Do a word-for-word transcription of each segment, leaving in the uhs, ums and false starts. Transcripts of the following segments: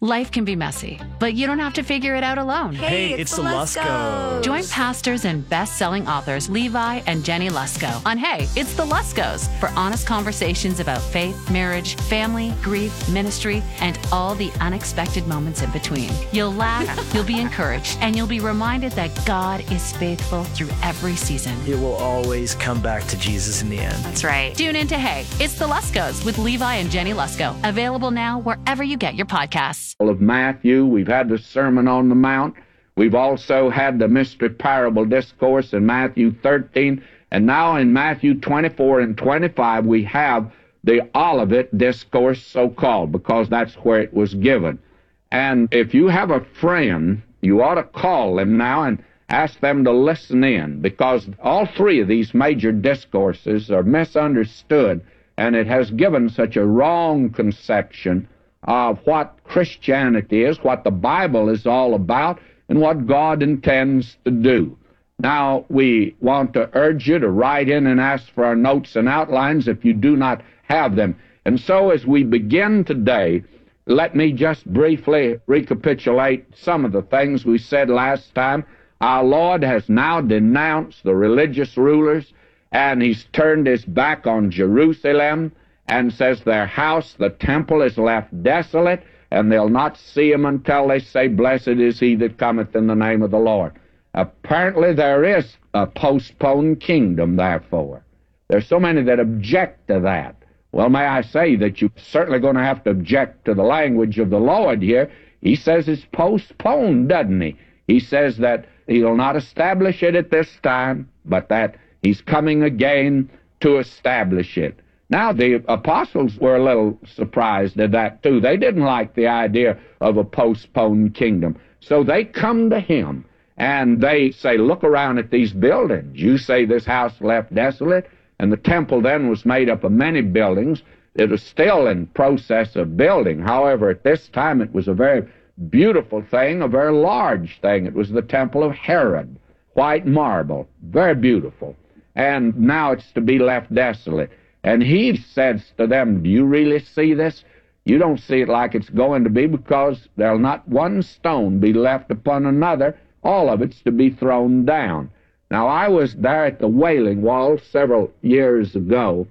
Life can be messy, but you don't have to figure it out alone. Hey, Hey, it's, it's the the Luskos. Join pastors and best-selling authors Levi and Jenny Lusko on Hey, It's the Luskos for honest conversations about faith, marriage, family, grief, ministry, and all the unexpected moments in between. You'll laugh, you'll be encouraged, and you'll be reminded that God is faithful through every season. It will always come back to Jesus in the end. That's right. Tune in to Hey, It's the Luskos with Levi and Jenny Lusko. Available now wherever you get your podcasts. Of Matthew, we've had the Sermon on the Mount. We've also had the mystery parable discourse in Matthew thirteen. And now in Matthew twenty-four and twenty-five, we have the Olivet discourse, so-called, because that's where it was given. And if you have a friend, you ought to call them now and ask them to listen in, because all three of these major discourses are misunderstood, and it has given such a wrong conception of what Christianity is, what the Bible is all about, and what God intends to do. Now, we want to urge you to write in and ask for our notes and outlines if you do not have them. And so as we begin today, let me just briefly recapitulate some of the things we said last time. Our Lord has now denounced the religious rulers, and he's turned his back on Jerusalem and says their house, the temple, is left desolate, and they'll not see him until they say, "Blessed is he that cometh in the name of the Lord." Apparently there is a postponed kingdom, therefore. There's so many that object to that. Well, may I say that you're certainly going to have to object to the language of the Lord here. He says it's postponed, doesn't he? He says that he'll not establish it at this time, but that he's coming again to establish it. Now, the apostles were a little surprised at that, too. They didn't like the idea of a postponed kingdom. So they come to him, and they say, "Look around at these buildings. You say this house left desolate?" And the temple then was made up of many buildings. It was still in process of building. However, at this time, it was a very beautiful thing, a very large thing. It was the temple of Herod, white marble, very beautiful. And now it's to be left desolate. And he says to them, "Do you really see this? You don't see it like it's going to be, because there'll not one stone be left upon another. All of it's to be thrown down." Now, I was there at the Wailing Wall several years ago,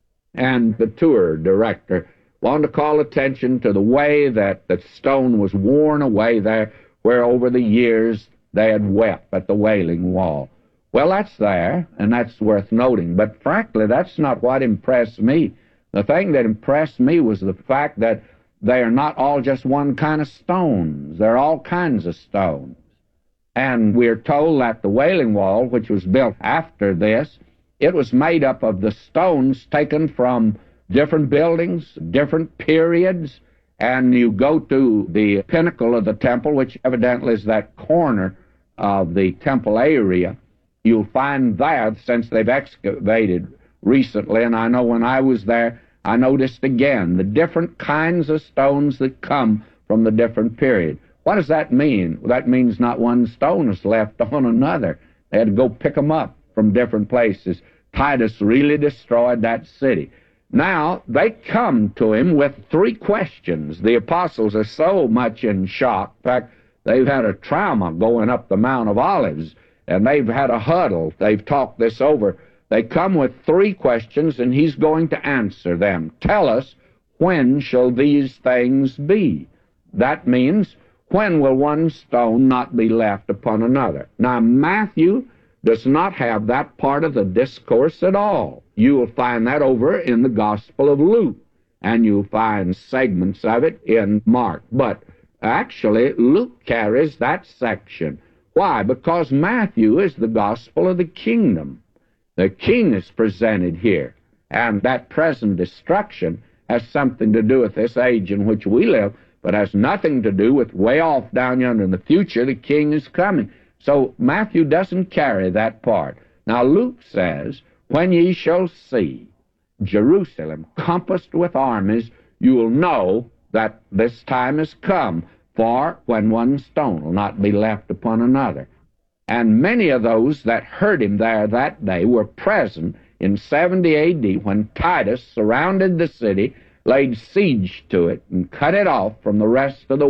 and the tour director wanted to call attention to the way that the stone was worn away there, where over the years they had wept at the Wailing Wall. Well, that's there, and that's worth noting, but frankly, that's not what impressed me. The thing that impressed me was the fact that they are not all just one kind of stones. They're all kinds of stones. And we're told that the Wailing Wall, which was built after this, it was made up of the stones taken from different buildings, different periods, and you go to the pinnacle of the temple, which evidently is that corner of the temple area. You'll find there, since they've excavated recently, and I know when I was there, I noticed again the different kinds of stones that come from the different period. What does that mean? Well, that means not one stone is left on another. They had to go pick them up from different places. Titus really destroyed that city. Now, they come to him with three questions. The apostles are so much in shock. In fact, they've had a trauma going up the Mount of Olives, and they've had a huddle. They've talked this over. They come with three questions, and he's going to answer them. Tell us, when shall these things be? That means, when will one stone not be left upon another? Now, Matthew does not have that part of the discourse at all. You will find that over in the Gospel of Luke, and you'll find segments of it in Mark. But actually, Luke carries that section. Why? Because Matthew is the gospel of the kingdom. The king is presented here, and that present destruction has something to do with this age in which we live, but has nothing to do with way off down yonder in the future. The king is coming. So Matthew doesn't carry that part. Now Luke says, "When ye shall see Jerusalem compassed with armies, you will know that this time is come, for when one stone will not be left upon another." And many of those that heard him there that day were present in seventy A D when Titus surrounded the city, laid siege to it, and cut it off from the rest of the